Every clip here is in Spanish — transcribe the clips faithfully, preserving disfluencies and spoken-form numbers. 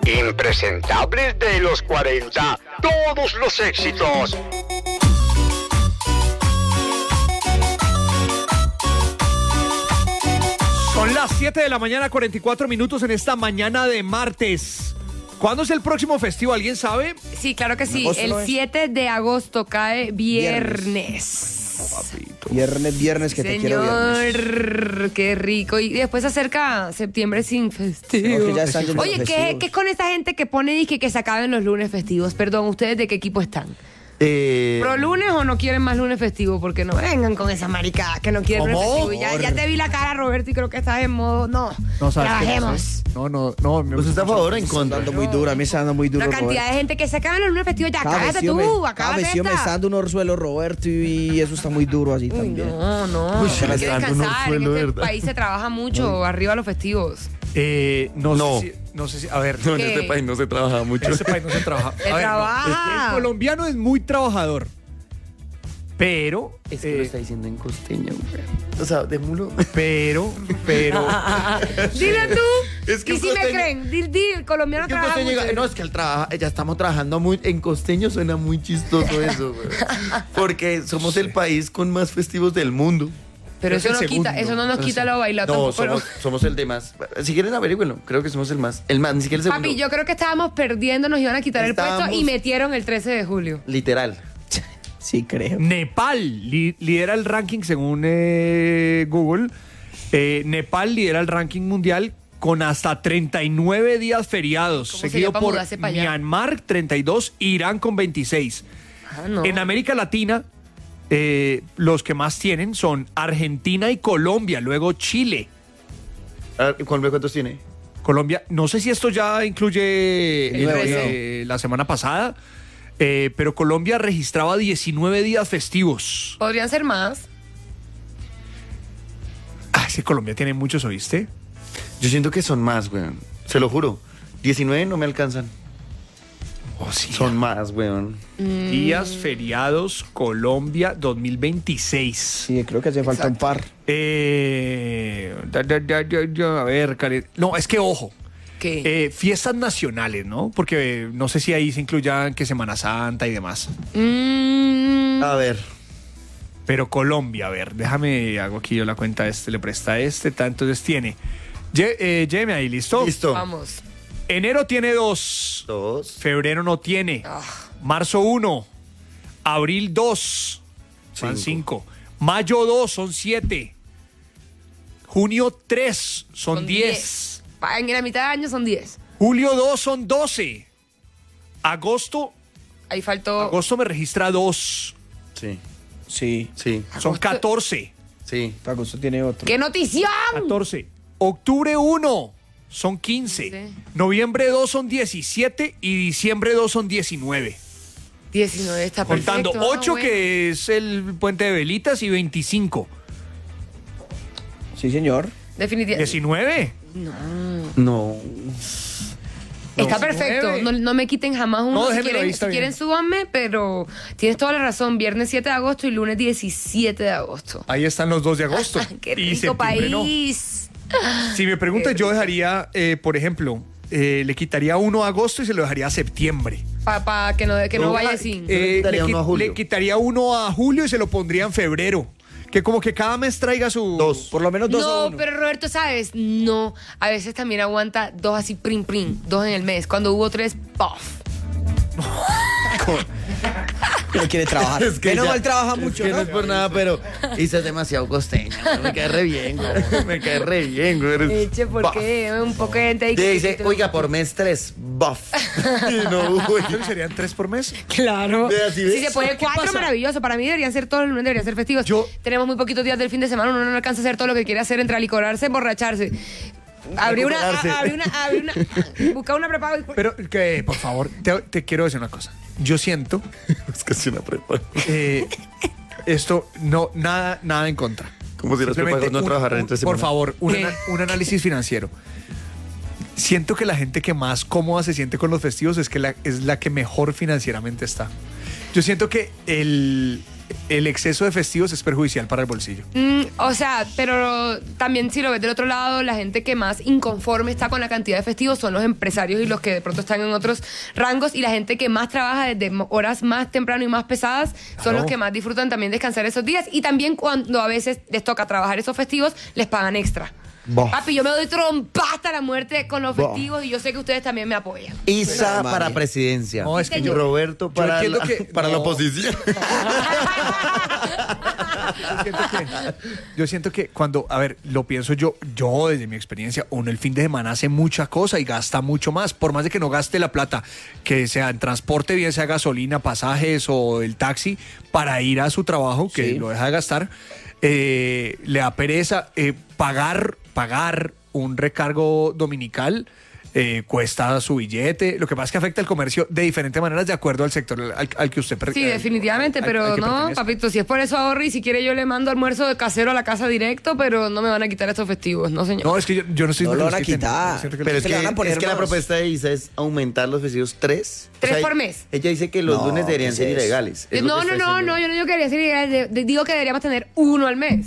Impresentables de los cuarenta, todos los éxitos. Son las siete de la mañana, cuarenta y cuatro minutos en esta mañana de martes. ¿Cuándo es el próximo festivo? ¿Alguien sabe? Sí, claro que sí. El siete de agosto cae viernes. Papito. Viernes, viernes, que Señor, te quiero viernes. Qué rico. Y después se acerca septiembre sin festivo. No, que ya están yendo Oye, los ¿qué, festivos. ¿qué es con esta gente que pone y que, que se acaben los lunes festivos? Perdón, ¿ustedes de qué equipo están? Eh, ¿Pro lunes o no quieren más lunes festivos? Porque no vengan con esa maricada que no quieren lunes ¿Cómo? festivo. Ya, ya te vi la cara, Roberto, y creo que estás en modo, no, No sabes qué trabajemos. hacer. No, no, no. me- ¿Usted está a favor o en Está contra? dando muy duro, a mí me está dando muy duro. Una cantidad de gente que se acaban los lunes festivos. Ya, cágate tú, acábate Cabecillo me está esta. dando un orzuelo, Roberto, y eso está muy duro así Uy, también. no, no, Uy, hay se que le está dando un descansar. En orzuelo, este ¿verdad? país se trabaja mucho, arriba los festivos. Eh, no, No. Sé si, no sé si... A ver, No, en ¿Qué? este país no se trabaja mucho. en este país no se trabaja. Se A ver, no, trabaja. el colombiano es muy trabajador. Pero... Es que eh, lo está diciendo en costeño, güey. O sea, de mulo. Pero, pero... Dile tú. Es que y un si me costeño- creen, di, di, el colombiano Es que un trabaja costeño mucho. diga, no, es que él trabaja, ya estamos trabajando muy, en costeño suena muy chistoso eso, güey. Porque somos el país con más festivos del mundo. Pero Creo eso que no el quita, segundo. eso no nos quita lo bailado No, tampoco. somos, somos el de más. Si quieren averigüenlo, creo que somos el más. El más, ni siquiera el segundo. Papi, yo creo que estábamos perdiendo, nos iban a quitar el puesto Estábamos- y metieron el trece de julio. Literal. Sí, creo. Nepal li- lidera el ranking según eh, Google. Eh, Nepal lidera el ranking mundial con hasta treinta y nueve días feriados, ¿Cómo seguido sería para por mudarse para allá? Myanmar treinta y dos, Irán con veintiséis. Ah, no. En América Latina, eh, los que más tienen son Argentina y Colombia, luego Chile. A ver, ¿cuál- ¿Cuántos tiene? Colombia, no sé si esto ya incluye El eh, resto. eh, la semana pasada, eh, pero Colombia registraba diecinueve días festivos. Podrían ser más. Ah, sí, Colombia tiene muchos, ¿oíste? Yo siento que son más, güey. Se lo juro. diecinueve no me alcanzan. Oh, sí. Son más, weón. Días feriados Colombia dos mil veintiséis. Sí, creo que hace falta un par. Eh, da, da, da, da, da, a ver, Karen. No, es que ojo. ¿Qué? Eh, fiestas nacionales, ¿no? Porque eh, no sé si ahí se incluyan que Semana Santa y demás. Mm, A ver. Pero Colombia, a ver, déjame, hago aquí yo la cuenta, este le presta a este, ta, entonces tiene. Ye- eh, Lléveme ahí, ¿listo? Listo. vamos. Enero tiene dos. Dos. Febrero no tiene. Ah. Marzo uno. Abril dos. Son Cinco. cinco. Mayo dos, son siete. Junio tres, son, Son diez. Pa- En la mitad de año son diez. Julio dos, son doce. Agosto, Ahí faltó. agosto me registra dos. Sí. Sí, Sí. Son Agosto- catorce. Sí. Agosto tiene otro. ¡Qué notición! catorce. Octubre uno, son quince. Sí. Noviembre dos, son diecisiete. Y diciembre dos, son diecinueve. diecinueve está perfecto. Contando ah, ocho, bueno. que es el puente de velitas, y veinticinco. Sí, señor. Definitivamente. diecinueve. No. Está diecinueve. perfecto. No, no me quiten jamás uno. No, si déjemelo quieren, ahí, está si bien. quieren súbanme, pero tienes toda la razón. Viernes siete de agosto y lunes diecisiete de agosto. Ahí están los dos de agosto. ¡Qué y rico septiembre no. país! Si me preguntas, yo dejaría, eh, por ejemplo, eh, le quitaría uno a agosto y se lo dejaría a septiembre. Para que no, que no Yo, vaya ah, sin. eh, quitaría le, uno a qui- julio. le quitaría uno a julio y se lo pondría en febrero. Que como que cada mes traiga su... Dos. Por lo menos dos a No, uno. pero Roberto, ¿sabes? No. A veces también aguanta dos así, prim, prim. Dos en el mes. Cuando hubo tres, puff. No quiere trabajar. Es que Menos ya- mal trabaja es mucho, que ¿no? no es por nada, pero Isa es demasiado costeña. güey. Me cae re bien, güey. Me cae re bien, güey. Eres Eche, ¿por buff. qué? Un poco de gente ahí Y que- dice, oiga, por mes tres, buff. Y no, güey. Creo que serían tres por mes. Claro. Ve así, ¿ves? Si se puede cuatro, pasa? maravilloso. Para mí deberían ser todos los lunes, deberían ser festivos. Yo- Tenemos muy poquitos días del fin de semana, uno no alcanza a hacer todo lo que quiere hacer, entre alicorarse, emborracharse. Abrir una, Recuperarse. a- abrir una, abrir una, buscar una prepago y... Pero que, por favor, te, te quiero decir una cosa. Yo siento Es que es una prepa. eh, esto, no, nada, nada en contra. Como si las Simplemente prepagas no un- trabajaran un- entre Por semana. favor, un, ¿Qué? ana- un análisis financiero. Siento que la gente que más cómoda se siente con los festivos es que la, es la que mejor financieramente está. Yo siento que el, el exceso de festivos es perjudicial para el bolsillo. Mm, o sea, pero también si lo ves del otro lado, la gente que más inconforme está con la cantidad de festivos son los empresarios y los que de pronto están en otros rangos, y la gente que más trabaja desde horas más temprano y más pesadas son Claro. los que más disfrutan también descansar esos días, y también cuando a veces les toca trabajar esos festivos, les pagan extra. Bof. Papi, yo me doy trompa hasta la muerte con los Bof. festivos y yo sé que ustedes también me apoyan. Isa Pero, para María. presidencia. No, es que yo- Roberto para, entiendo la, que- para la no. oposición. Yo siento que, yo siento que cuando, a ver, lo pienso yo, yo desde mi experiencia, uno el fin de semana hace mucha cosa y gasta mucho más, por más de que no gaste la plata, que sea en transporte, bien sea gasolina, pasajes o el taxi, para ir a su trabajo, que Sí. lo deja de gastar, eh, le da pereza eh, pagar, pagar un recargo dominical. Eh, cuesta su billete. Lo que pasa es que afecta al comercio de diferentes maneras de acuerdo al sector al, al que usted per- Sí, al- definitivamente, al- pero al que no, pertenece. papito, si es por eso ahorro y si quiere yo le mando almuerzo de casero a la casa directo, pero no me van a quitar estos festivos, no señor. No, es que yo, yo no estoy No lo diciendo van a que los quiten, quitar. yo siento que Pero los- es Se le que, van a poner es que la más. propuesta de Isa es aumentar los festivos tres. ¿Tres por mes? Ella dice que los No, lunes deberían ¿qué ser es eso? ilegales. Es lo No, que no, está no, diciendo. no, yo no digo que debería ser ilegal, de- de- digo que deberíamos tener uno al mes.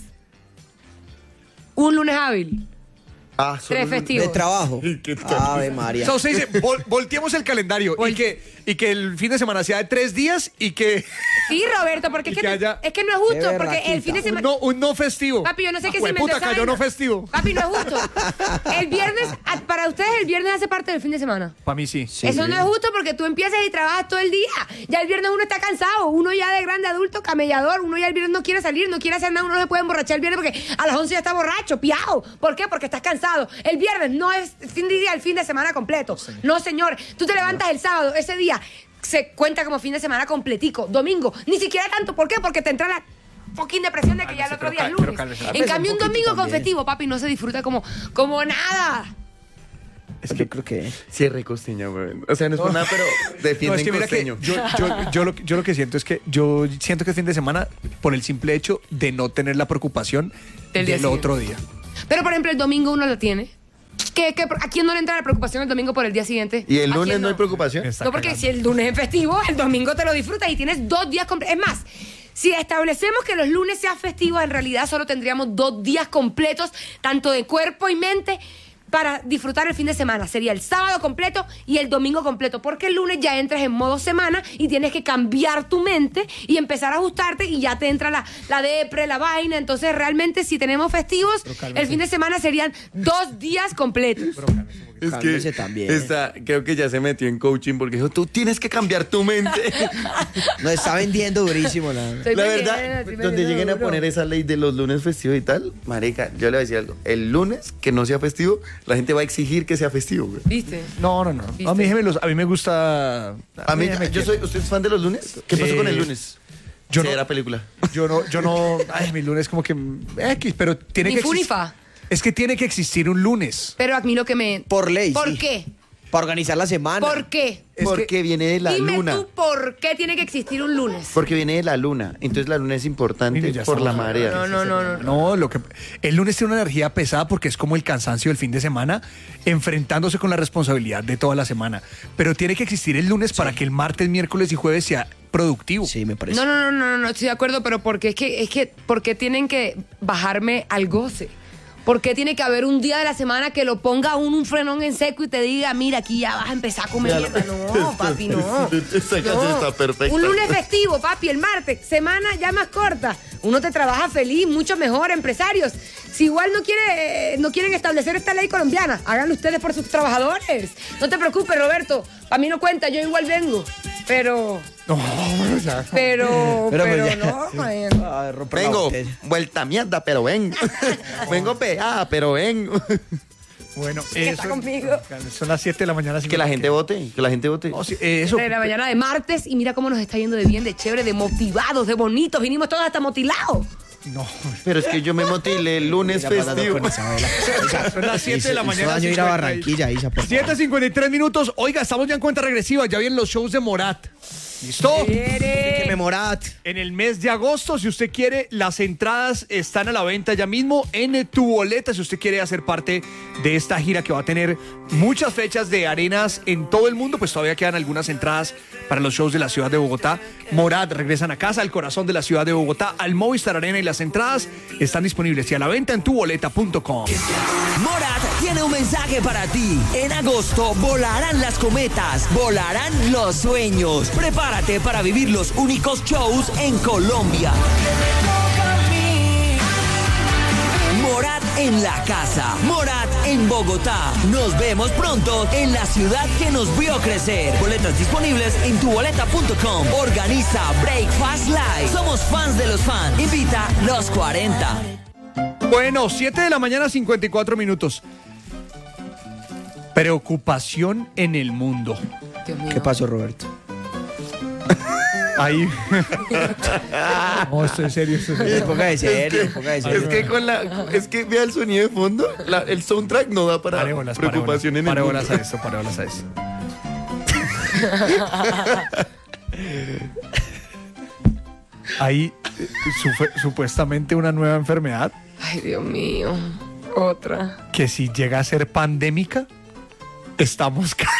Un lunes hábil. Ah, solo Tres lunes. festivos. De trabajo. ¿Qué tal? Ave María. O sea, usted dice, vol- volteemos el calendario y que, y que el fin de semana sea de tres días y que Sí, Roberto, porque es Y que, que te- haya- es que no es justo, Qué porque el fin de un semana... no, un no festivo. Papi, yo no sé qué Ah, se inventó puta, esa cayó vaina. no festivo. Papi, no es justo. El viernes, a- para ustedes el viernes hace parte del fin de semana. Para mí sí. Sí. Eso no es justo porque tú empiezas y trabajas todo el día. Ya el viernes uno está cansado, uno ya de grande adulto, camellador, uno ya el viernes no quiere salir, no quiere hacer nada, uno no se puede emborrachar el viernes porque a las once ya está borracho, piao. ¿Por qué? Porque estás cansado. El viernes no es fin de día, el fin de semana completo. No, señor. Tú te levantas el sábado, ese día se cuenta como fin de semana completico. Domingo, ni siquiera tanto. ¿Por qué? Porque te entra la fucking depresión de que ya el otro pero día es cal- pero lunes. cálmese. En Cálmese cambio, un un poquito domingo con también. festivo, papi, no se disfruta como, como nada. Es que yo creo que... Cierre costeño, güey. O sea, no es por nada, pero No, defienden es que mira que costeño. yo, yo, yo, lo, yo lo que siento es que yo siento que el fin de semana, por el simple hecho de no tener la preocupación Del día del siguiente. otro día. Pero, por ejemplo, el domingo uno lo tiene. ¿Qué, qué, ¿A quién no le entra la preocupación el domingo por el día siguiente? ¿Y el ¿A lunes quién no hay preocupación? Está No, porque cagando. si el lunes es festivo, el domingo te lo disfrutas y tienes dos días completos. Es más, si establecemos que los lunes sean festivos, en realidad solo tendríamos dos días completos, tanto de cuerpo y mente, para disfrutar el fin de semana. Sería el sábado completo y el domingo completo, porque el lunes ya entras en modo semana y tienes que cambiar tu mente y empezar a ajustarte y ya te entra la, la depre, la vaina. Entonces, realmente, si tenemos festivos, el fin de semana serían dos días completos. Es Cálmese que también. esta, creo que ya se metió en coaching porque dijo, tú tienes que cambiar tu mente. Nos está vendiendo durísimo la... Estoy La vendiendo, verdad, estoy donde vendiendo lleguen a duro. poner esa ley de los lunes festivos y tal, marica, yo le voy a decir algo. El lunes que no sea festivo, la gente va a exigir que sea festivo, güey. ¿Viste? No, no, no. ¿Viste? A mí, déjeme los- a mí me gusta. A mí, déjeme yo quieto. soy, ¿usted es fan de los lunes? ¿Qué pasó Eh, con el lunes? yo Sí, no- era película. Yo no, yo no. Ay, mi lunes como que. X, pero tiene Ni que. fu ni exis- fa. Es que tiene que existir un lunes. Pero a mí lo que me... Por ley, ¿Por sí. qué? Para organizar la semana. ¿Por qué? Es Porque que- viene de la Dime luna. tú por qué tiene que existir un lunes. Porque viene de la luna. Entonces la luna es importante Mire, ya por la estamos- marea. No, no, no, no. No, lo que el lunes tiene una energía pesada porque es como el cansancio del fin de semana, enfrentándose con la responsabilidad de toda la semana. Pero tiene que existir el lunes para que el martes, miércoles y jueves sea productivo. Sí, me parece. No, no, no, no, no, no, estoy de acuerdo, pero porque es que, es que, ¿por qué tienen que bajarme al goce? ¿Por qué tiene que haber un día de la semana que lo ponga uno un frenón en seco y te diga, mira, aquí ya vas a empezar a comer mierda? No, papi, no. Esta canción está perfecta. Un lunes festivo, papi, el martes, semana ya más corta. Uno te trabaja feliz, mucho mejor, empresarios. Si igual no quiere, eh, no quieren establecer esta ley colombiana, háganlo ustedes por sus trabajadores. No te preocupes, Roberto, para mí no cuenta, yo igual vengo. Pero, No, ya. pero, Pero pero, pues ya. no, man. A ver, romper la Vengo, botella. vuelta mierda, pero vengo. vengo pegada, pero vengo. Bueno, que está conmigo. Son las siete de la mañana. Que la gente vote, que la gente vote. No, sí, eh, eso. De la mañana de martes y mira cómo nos está yendo de bien, de chévere, de motivados, de bonitos. Vinimos todos hasta motilados. No. Pero es que yo me motilé el lunes Mira, pasando festivo. con Isabela. Son las siete de la Hizo- hizo mañana. daño ir a cincuenta y- Barranquilla, Isa, por favor. siete cincuenta y tres minutos. Oiga, estamos ya en cuenta regresiva. Ya vienen los shows de Morat. ¿Listo? Que me Morat. En el mes de agosto, si usted quiere, las entradas están a la venta ya mismo en Tu Boleta. Si usted quiere hacer parte de esta gira que va a tener muchas fechas de arenas en todo el mundo, pues todavía quedan algunas entradas para los shows de la ciudad de Bogotá. Morat regresan a casa, al corazón de la ciudad de Bogotá, al Movistar Arena, y las entradas están disponibles y a la venta en tu boleta punto com. Morat tiene un mensaje para ti. En agosto volarán las cometas, volarán los sueños. Prepárate para vivir los únicos shows en Colombia. Morat en la casa, Morat en Bogotá. Nos vemos pronto en la ciudad que nos vio crecer. Boletas disponibles en tu boleta punto com. Organiza Breakfast Live. Somos fans de los fans. Invita los cuarenta. Bueno, siete de la mañana, cincuenta y cuatro minutos. Preocupación en el mundo. Dios mío. ¿Qué pasó, Roberto? Ahí. No, estoy serio, estoy serio. Ponga de serio, Es que, ponga de serio. es que con la, es que vea el sonido de fondo, la- el soundtrack no da para Pare bolas, preocupación en el pare mundo. bolas a eso, pare bolas a eso. Hay eh, su- supuestamente una nueva enfermedad Ay, Dios mío. Otra. que si llega a ser pandémica, estamos ca-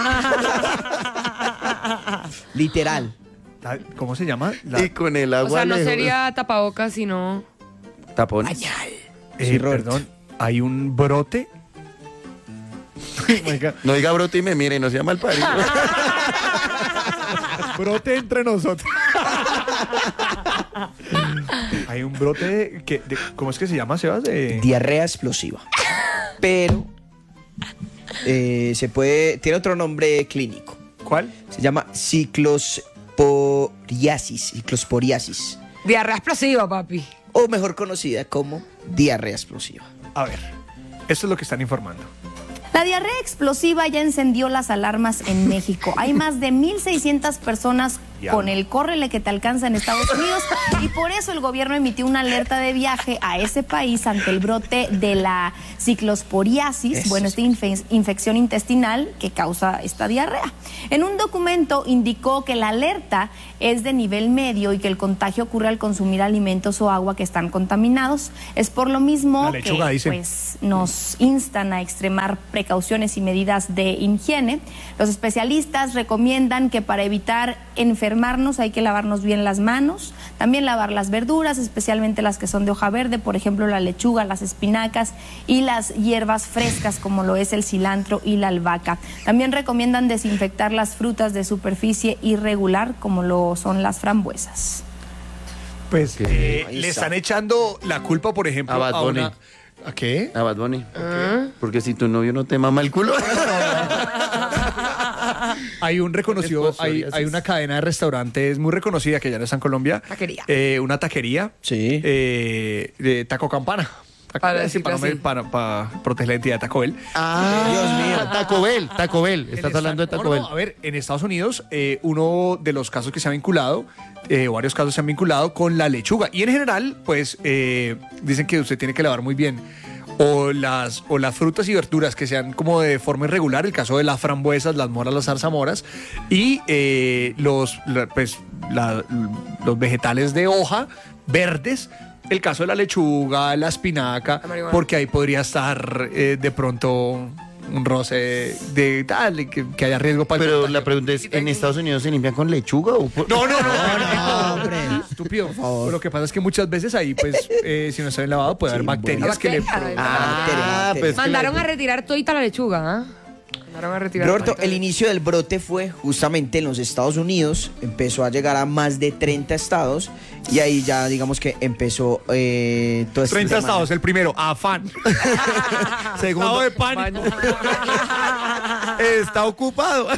Literal. ¿Cómo se llama? La- Y con el agua O sea, no lejos. sería tapabocas, sino... tapones. eh, sí, Roberto. perdón, hay un brote. Oiga, No diga brote y me mire, no se llama el parido. brote entre nosotros. Hay un brote de, que, de- ¿cómo es que se llama, Sebas? De- Diarrea explosiva. Pero eh, se puede. Tiene otro nombre clínico. ¿Cuál? Se llama ciclosporiasis. Ciclosporiasis. Diarrea explosiva, papi. O mejor conocida como diarrea explosiva. A ver, esto es lo que están informando. La diarrea explosiva ya encendió las alarmas en México. Hay más de mil seiscientas personas Diablo. con el córrele que te alcanza en Estados Unidos y por eso el gobierno emitió una alerta de viaje a ese país ante el brote de la ciclosporiasis, Eso bueno, esta infe- infección intestinal que causa esta diarrea. En un documento indicó que la alerta es de nivel medio y que el contagio ocurre al consumir alimentos o agua que están contaminados. Es por lo mismo La lechuga, que dice. pues, nos instan a extremar precauciones y medidas de higiene. Los especialistas recomiendan que para evitar enfermarnos hay que lavarnos bien las manos, también lavar las verduras, especialmente las que son de hoja verde, por ejemplo la lechuga, las espinacas y las hierbas frescas como lo es el cilantro y la albahaca. También recomiendan desinfectar las frutas de superficie irregular como lo son las frambuesas. Pues eh, Ahí le está. están echando la culpa, por ejemplo, A Bad a Bunny. una... ¿A qué? A Bad Bunny. Porque si tu novio no te mama el culo. Hay un reconocido, hay, hay una cadena de restaurantes muy reconocida que ya no está en Colombia. Taquería. Eh, una taquería. Sí. eh, de Taco Campana. Taco- Para sí, decirlo para, no me- así. para- para proteger la identidad de Taco Bell. Ah, Dios mío. Taco Bell, Taco Bell. Estás En hablando de esta- Taco no, Bell. no, a ver, en Estados Unidos, eh, uno de los casos que se ha vinculado, eh, varios casos se han vinculado con la lechuga. Y en general, pues, eh, dicen que usted tiene que lavar muy bien. O las, o las frutas y verduras que sean como de forma irregular, el caso de las frambuesas, las moras, las zarzamoras, y eh, los, la- pues, la- los vegetales de hoja verdes, el caso de la lechuga, la espinaca, La marihuana. porque ahí podría estar eh, de pronto un roce de tal, que, que haya riesgo para el Pero contagio. la pregunta es, ¿en Estados Unidos se limpian con lechuga o por- No, no, no, no, no, hombre. estúpido. Lo que pasa es que muchas veces ahí, pues, eh, si no está bien lavado, puede haber bacterias que le... Bacterias. Ah, pues que Mandaron la- a retirar todita la lechuga, ¿ah? Mandaron a retirar Roberto, todita. el inicio del brote fue justamente en los Estados Unidos, empezó a llegar a más de treinta estados y ahí ya digamos que empezó eh, todo este treinta tema. estados, el primero, afán. Segundo de pánico. Está ocupado.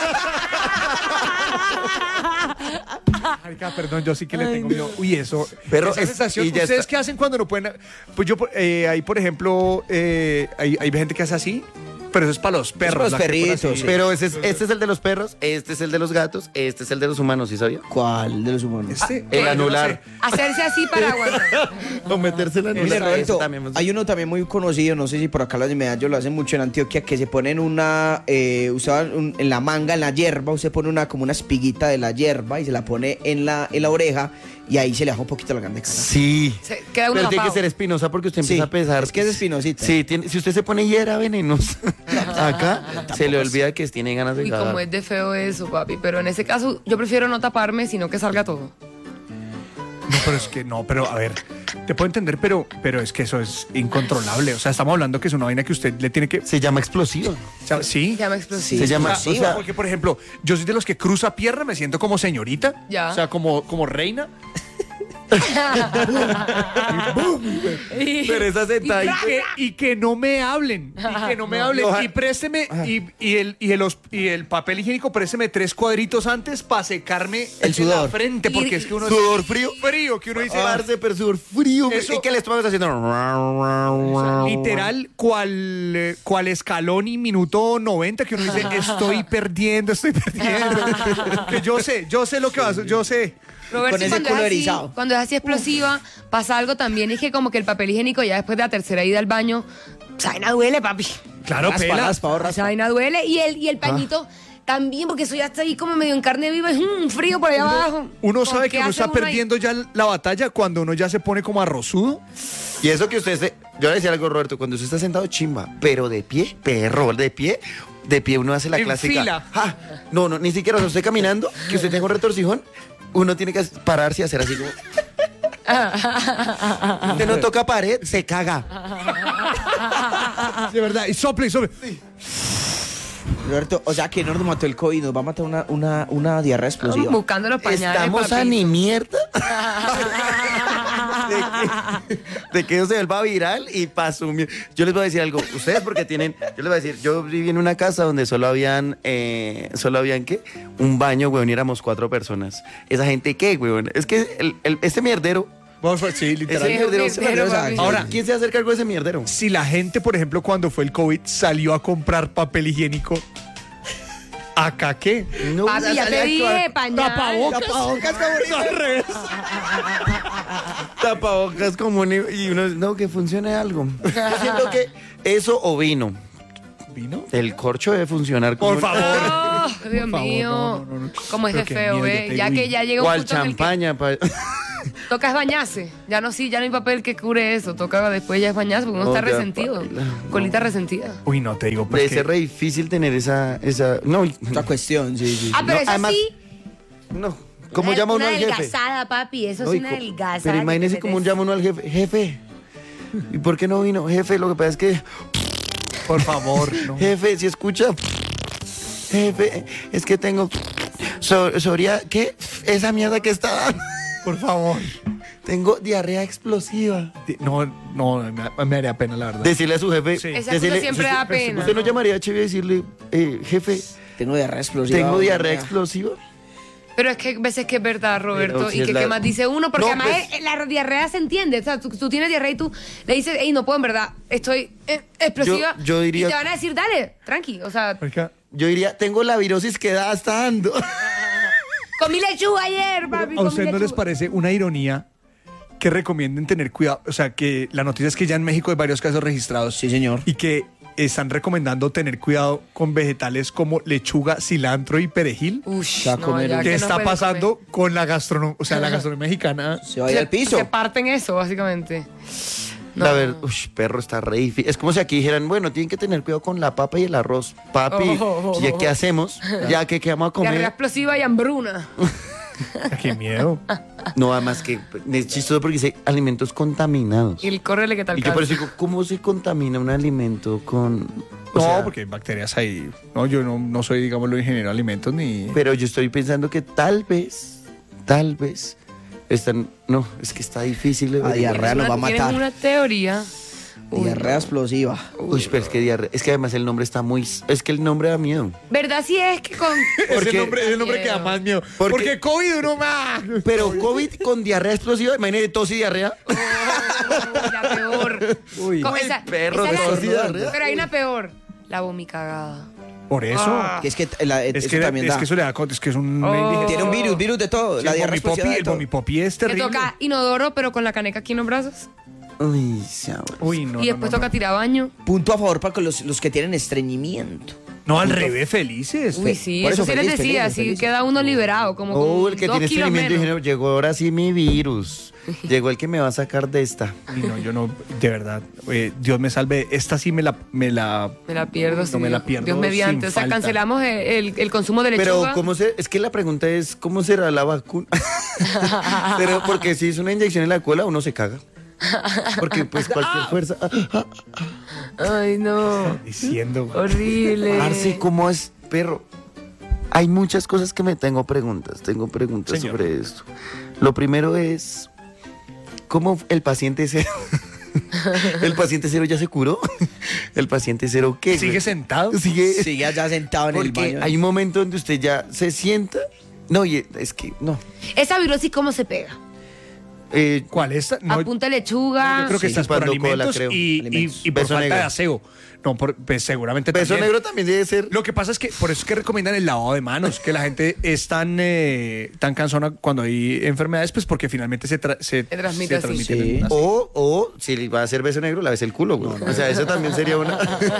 Marica, perdón, yo sí que le tengo miedo. Uy, eso. Pero esa es- sensación, y ya ¿ustedes está. qué hacen cuando no pueden? Pues yo, eh, ahí, por ejemplo, eh, hay, hay gente que hace así. Pero eso es para los perros. los la que por perritos, así- sí. Pero ese es, este es el de los perros, este es el de los gatos, este es el de los humanos, ¿sí sabía? ¿Cuál de los humanos? Este, El yo no anular. sé. Hacerse así para aguantar. O meterse la Mire, Roberto, hay uno también muy conocido, no sé si por acá los de Medallo lo hacen mucho en Antioquia, que se ponen una, eh, usaban un- en la manga, en la hierba, usted pone una como una espiguita de la hierba y se la pone en la, en la oreja y ahí se le baja un poquito la grande cara. Sí. Se queda uno Pero tiene que tapado. ser espinosa porque usted Sí, empieza a pesar. es que es espinosita. Sí, tiene, si usted se pone hiera venenosa acá, se le olvida que tiene ganas de Y cagar. como es de feo eso, papi. Pero en ese caso, yo prefiero no taparme, sino que salga todo. No, pero es que no, pero a ver, te puedo entender, pero, pero es que eso es incontrolable. O sea, estamos hablando que es una vaina que usted le tiene que. Se llama explosiva. o sea, sí. Ya me explosé. Sí, Se llama- O sea, o sea, porque, por ejemplo, yo soy de los que cruza pierna, me siento como señorita. Ya. O sea, como, como reina. Pero esa sentada Y ahí- que, y que no me hablen. Y que no me hablen. Ojalá- Y présteme. Y, y el, y, el, os- y el papel higiénico, présteme tres cuadritos antes para secarme El sudor. la frente. Porque Y- es que uno. ¿Sudor frío? Frío, que uno dice. Parce, pero sudor frío. Eso- ¿Y qué el estómago está haciendo? Literal, cual, eh, cual Scaloni minuto noventa, que uno dice, estoy perdiendo, estoy perdiendo. Que yo sé, yo sé lo que va a hacer, yo sé. Roberto, Con ese cuando, culo es así, erizado. cuando es así explosiva, pasa algo también. Es que como que el papel higiénico ya después de la tercera ida al baño, esa vaina duele, papi. Claro, Raspa, pela. raspa, o raspa. Esa vaina duele. Y el, y el pañito también, porque eso ya está ahí como medio en carne viva, es un frío por allá abajo. Uno ¿Con sabe qué que uno hace está uno ahí? perdiendo ya la batalla cuando uno ya se pone como arrozudo. Y eso que usted se... Yo le decía algo, Roberto, cuando usted está sentado chimba, pero de pie, perro, de pie, de pie uno hace la En clásica. fila. Ah, no, no, ni siquiera, o sea, usted caminando, que usted tenga un retorcijón, uno tiene que pararse y hacer así como... Usted no toca pared, se caga. De verdad, y sople, y sople. Roberto, o sea que no nos mató el COVID, nos va a matar una, una, una diarrea Estamos explosiva. buscando los pañales. Estamos papi. a ni mierda de, que, de que eso se vuelva viral y pasó. Yo les voy a decir algo. Ustedes porque tienen, yo les voy a decir, yo viví en una casa donde solo habían, eh, solo habían ¿qué? Un baño, weón, y éramos cuatro personas. Esa gente, ¿qué, weón? Es que el, el- este mierdero, Vamos, sí, ese literal. Sí, mierdero, un se mierdero, perdió, papi. Ahora, ¿quién se va a hacer cargo de ese mierdero? Si la gente, por ejemplo, cuando fue el COVID, salió a comprar papel higiénico, ¿acá qué? No, Papi, ya te dije, pañal. Tapabocas. Tapabocas, al revés. tapabocas como un- y uno, no, que funcione algo. Yo siento que eso o vino. ¿Vino? El corcho debe funcionar como Por favor. Oh, Dios Por favor, mío. no, no, no. Cómo es Pero de qué feo, miedo, ¿ve? yo Ya te- que ya llega un ¿Cuál punto en el que champaña? pa- toca es bañarse. Ya no, sí, ya no hay papel que cure eso. Toca después ya es bañarse porque uno No, está ya, resentido. papi, no. Colita resentida. Uy, no, te digo, Debe pues que... ser re difícil tener esa, esa, no, Otra cuestión, sí, sí. Ah, pero No, eso además- sí. no, ¿cómo una- llama uno una al jefe? adelgazada, papi. Eso No, es y una co- adelgazada. Pero que imagínese te cómo metes. llama uno al jefe, jefe, ¿y por qué no vino? Jefe, lo que pasa es que, Por favor, no. jefe, si escucha, jefe, es que tengo, so, Soria, ¿qué? Esa mierda que está dando. Por favor. Tengo diarrea explosiva. Di- No, no, me, me haría pena, la verdad. Decirle a su jefe. Sí. Esa decirle- cosa siempre da pena. Usted no llamaría a Cheve y decirle, eh, jefe, Tengo diarrea explosiva. tengo diarrea Mira. explosiva. Pero es que hay veces que es verdad, Roberto, Pero si y es que la- qué más dice uno, porque No, además pues- eh, la diarrea se entiende. O sea, tú, tú tienes diarrea y tú le dices, hey, no puedo, en verdad, estoy eh, explosiva. Yo- yo diría- Y te van a decir, dale, tranqui. O sea, Marica, Yo diría, tengo la virosis que da hasta dando. comí lechuga ayer, papi. ¿a comí ustedes no les lechuga. parece una ironía que recomienden tener cuidado? O sea, que la noticia es que ya en México hay varios casos registrados. Sí, señor. Y que están recomendando tener cuidado con vegetales como lechuga, cilantro y perejil. Ush, Va a no, comer ya un- que ¿Qué no está puede pasando con la gastronomía? O sea, la gastronomía mexicana. Se va a ir comer. al piso. Se parten eso, básicamente. No. La verdad, uy, perro, está re difícil. Es como si aquí dijeran, bueno, tienen que tener cuidado con la papa y el arroz. Papi, Oh. ¿ya qué hacemos? ¿Ya que qué vamos a Diarrea comer? explosiva y hambruna. Qué miedo. No, además que es chistoso porque dice alimentos contaminados. Y el córrele que tal Y yo por eso digo, ¿cómo se contamina un alimento con...? o No, sea, porque hay bacterias ahí. No, yo no, no soy, digamos, lo ingeniero de alimentos ni... Pero yo estoy pensando que tal vez, tal vez, están... No, es que está difícil. de Ah, ver. diarrea nos va a Tienes matar. una teoría. Uy, Diarrea explosiva. Uy, pero es que diarrea... Es que además el nombre está muy... Es que el nombre da miedo. ¿Verdad sí es que con... Ese porque- nombre, ese nombre que da más miedo. Porque- Porque COVID uno más. Pero COVID con diarrea explosiva, imagínate tos y diarrea. Oh, la peor. Uy. Con Uy, esa- perro, esa es la- tos y diarrea. Pero hay una peor. La vomicagada. Por eso. Ah. Que es que la, Es eso que, también es da. que eso le da con- es que es un Oh. Tiene un virus, virus de todo. Sí, la el diarrea vomipopi, explosiva de el todo. vomipopi es Me terrible. toca inodoro, pero con la caneca aquí en los brazos. Uy, sabor. Uy, no, y después no, no, toca tirar baño. Punto a favor para los, los que tienen estreñimiento. no, al Punto. revés, felices. Uy, sí, por eso, eso sí les feliz, decía, feliz, así feliz. queda uno liberado, como Oh, con el que dos tiene kilos estreñimiento menos. dijeron, llegó ahora sí mi virus. Llegó el que me va a sacar de esta. Y no, yo no, de verdad, eh, Dios me salve, esta sí me la, me la, Me la pierdo, no sí. me la pierdo Dios mediante. sin O sea, falta. cancelamos el, el- el consumo de lechuga. Pero, ¿cómo se...? Es que la pregunta es, ¿cómo será la vacuna? Pero porque si es una inyección en la cola, uno se caga. Porque, pues, cualquier fuerza... Ah, ah, Ay, no. Diciendo, Horrible. Arce, ¿cómo es, perro? Hay muchas cosas que me tengo preguntas. Tengo preguntas Señor. sobre esto. Lo primero es, ¿cómo el paciente cero? ¿El paciente cero ya se curó? ¿El paciente cero qué? sigue güey? sentado. Sigue... Sigue allá sentado en el Porque baño. hay un momento donde usted ya se sienta... No, y es que, no. Esa virosis, ¿cómo se pega? Eh, ¿Cuál esta? No, A punta de lechuga. yo creo que Sí, estás por chupando cola, alimentos creo. y, y- Alimentos. y por Beso falta negro. de aseo. No, por- pues seguramente Beso también. negro también debe ser... Lo que pasa es que por eso es que recomiendan el lavado de manos, que la gente es tan, eh, tan cansona cuando hay enfermedades, pues porque finalmente se, tra- se, transmite así. transmiten Sí. así. O, o si va a hacer beso negro, la ves el culo, güey. O sea, eso también sería una...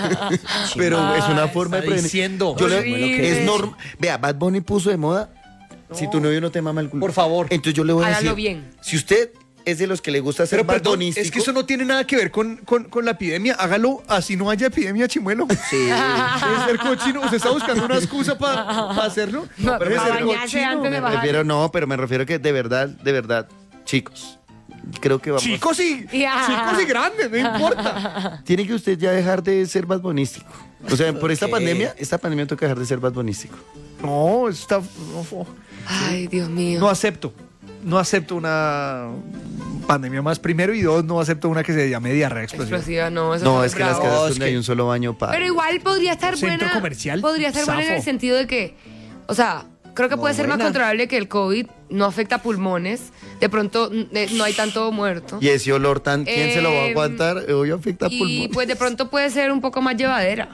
Pero es una forma de está prevenir. diciendo. Yo le- Horrible. es normal. Vea, Bad Bunny puso de moda, si tu novio no te mama el culo. Por favor. Entonces yo le voy a Hágalo decir... bien. Si usted es de los que le gusta ser Pero Bad perdón, Bunnístico, es que eso no tiene nada que ver con, con, con la epidemia. Hágalo así no haya epidemia, chimuelo. Sí. Debe ser cochino. ¿Usted está buscando una excusa para hacerlo? No, Debe para ser bañarse cochino. antes de me bajar. refiero, no, pero me refiero que de verdad, de verdad, chicos, creo que vamos... Chicos y, Ya. chicos y grandes, no importa. Tiene que usted ya dejar de ser Bad Bunnístico. O sea, por esta Ok. pandemia, esta pandemia toca dejar de ser Bad Bunnístico. No, está, no, Ay, Dios mío. no acepto. No acepto una pandemia más. Primero y dos, no acepto una que se llame diarrea explosiva. Explosiva, no. Eso No, está es que las bravo. casas es donde que- hay un solo baño para... Pero igual podría estar Centro buena. comercial, Podría estar buena en el zafo. sentido de que, o sea, creo que No, puede ser más buena. controlable que el COVID no afecta pulmones. De pronto mm, eh, no hay tanto muerto. Y ese olor tan... ¿Quién se lo va a Eh, aguantar? Hoy afecta Y pulmón. pues de pronto puede ser un poco más llevadera.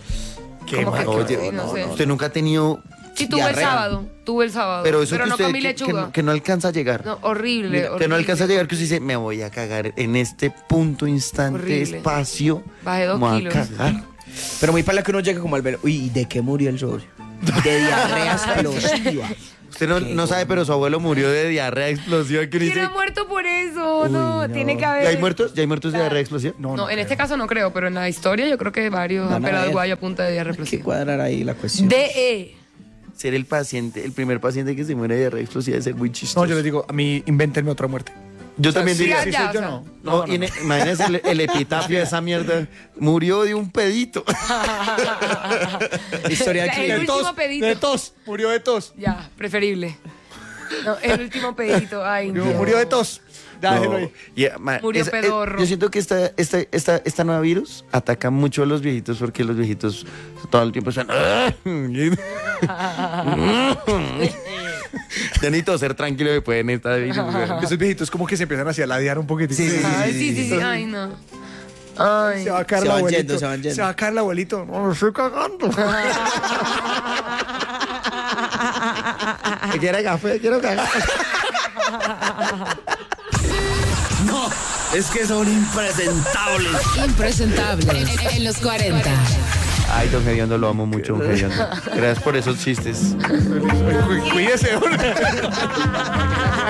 Qué Como que- mal. Oye, sí, no sé. usted nunca ha tenido... Sí, tuve el diarrea. sábado. Tuve el sábado. Pero eso que no usted comí que- lechuga. Que, que no alcanza a llegar. No, horrible, Mira, que no horrible. alcanza a llegar, que usted dice, me voy a cagar en este punto, instante, Horrible. espacio. Bajé dos me voy a kilos. cagar. Pero muy para que uno llegue como al velo. Uy, ¿y de qué murió el sol? De diarrea explosiva. Usted no, no sabe, pero su abuelo murió de diarrea explosiva. Que uno ¿Quién dice, ha muerto por eso? No, tiene que haber. ¿Ya hay muertos? ¿Ya hay muertos de diarrea explosiva? No, No, no en creo. este caso no creo, pero en la historia yo creo que varios Van han a pelado el ver. guayo a punta de diarrea Hay que explosiva. cuadrar ahí la cuestión. D E. Ser el paciente, el primer paciente que se muere de diarrea explosiva debe ser muy chistoso. No, yo les digo, a mí invéntenme otra muerte. Yo también sí, diría... ya, Sí, soy o yo, sea. no. No, y en- imagínese el, el epitafio de esa mierda. Murió de un pedito. Historia El aquí. último pedito. de tos, murió de tos. Ya, preferible. No, el último pedito. Ay, Murió, Dios. murió de tos. Déjelo ahí. y, eh, ma- Murió esa- eh, pedorro. yo siento que esta, esta, esta, esta nueva virus ataca mucho a los viejitos porque los viejitos todo el tiempo están... Ya necesito ser tranquilo y pueden estar virus. güey. Esos viejitos como que se empiezan así a ladear un poquitito. Sí, sí, sí. Ay, sí, sí, sí. Ay, no. Ay. Se va a caer Se el van abuelito. yendo, se van yendo. Se va a caer el abuelito. No, me estoy cagando. ¿Quiere café? Quiero cagar. No, es que son impresentables. Impresentable en, en los cuarenta. Ay, don Gediondo, lo amo mucho, don Gediondo. Gracias por esos chistes. Cuídese.